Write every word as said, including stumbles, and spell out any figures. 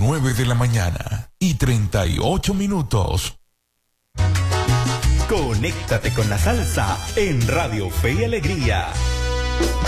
nueve de la mañana y treinta y ocho minutos. Conéctate con la salsa en Radio Fe y Alegría.